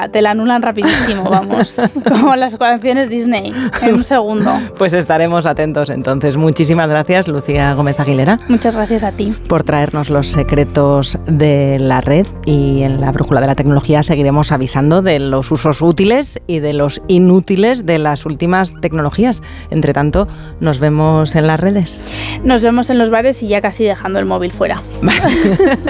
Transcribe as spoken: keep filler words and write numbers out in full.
la, te la anulan rapidísimo, vamos, como las canciones Disney, en un segundo. Pues estaremos atentos entonces. Muchísimas gracias, Lucía Gómez Aguilera. Muchas gracias a ti. Por traernos los secretos de la red, y en la Brújula de la Tecnología seguiremos avisando de los usos útiles y de los inútiles de las últimas tecnologías. Entre tanto, nos vemos en las redes. Nos vemos en los bares y ya casi dejando el móvil fuera.